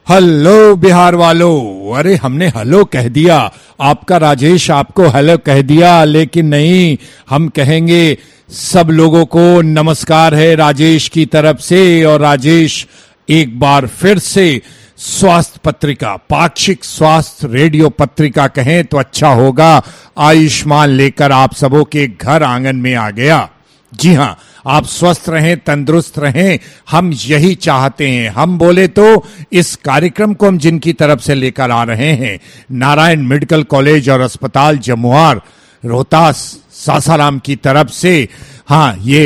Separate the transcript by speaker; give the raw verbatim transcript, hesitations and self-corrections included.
Speaker 1: Hello Bihar वालों। अरे हमने हेलो कह दिया, आपका राजेश आपको हेलो कह दिया, लेकिन नहीं, हम कहेंगे सब लोगों को नमस्कार है राजेश की तरफ से। और राजेश एक बार फिर से स्वास्थ्य पत्रिका, पाक्षिक स्वास्थ्य रेडियो पत्रिका कहें तो अच्छा होगा, आयुष्मान लेकर आप सबों के घर आंगन में आ गया। जी हां, आप स्वस्थ रहें, तंदुरुस्त रहें, हम यही चाहते हैं। हम बोले तो इस कार्यक्रम को हम जिनकी तरफ से लेकर आ रहे हैं, नारायण मेडिकल कॉलेज और अस्पताल जमुआर रोहतास सासाराम की तरफ से। हाँ, ये